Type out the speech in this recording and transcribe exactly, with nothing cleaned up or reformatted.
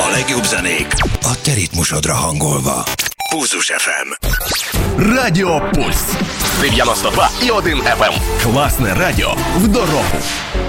A legjobb zenék a te ritmusodra hangolva. Pulzus ef em. Радіо Пульс. дев'яносто два і один еф ем. Класне радіо в дорогу.